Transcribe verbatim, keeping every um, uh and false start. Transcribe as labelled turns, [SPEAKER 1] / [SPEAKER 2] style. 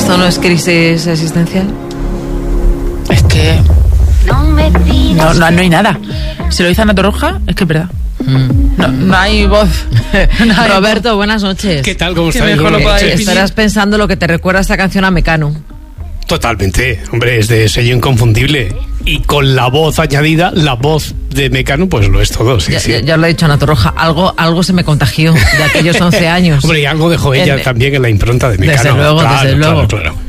[SPEAKER 1] ¿Esto no es crisis existencial?
[SPEAKER 2] Es que no, no, no hay nada. Si lo dice Ana Torroja, es que es verdad. No, no hay voz. No hay
[SPEAKER 1] Roberto,
[SPEAKER 2] voz.
[SPEAKER 1] buenas noches.
[SPEAKER 3] ¿Qué tal? ¿Cómo
[SPEAKER 2] Que
[SPEAKER 3] estáis?
[SPEAKER 2] mejor lo
[SPEAKER 3] Buenas
[SPEAKER 2] podáis
[SPEAKER 3] noches.
[SPEAKER 2] definir.
[SPEAKER 1] Estarás pensando lo que te recuerda esta canción a Mecano.
[SPEAKER 3] Totalmente, hombre, es de sello inconfundible. Y con la voz añadida, la voz de Mecano, pues lo es todo, sí,
[SPEAKER 1] Ya,
[SPEAKER 3] sí.
[SPEAKER 1] ya, ya lo he dicho Ana Torroja, algo, algo se me contagió de aquellos once años.
[SPEAKER 3] Hombre, y algo dejó ella
[SPEAKER 1] En-
[SPEAKER 3] también en la impronta de Mecano.
[SPEAKER 1] Desde luego,
[SPEAKER 3] Claro,
[SPEAKER 1] desde luego.
[SPEAKER 3] claro, claro.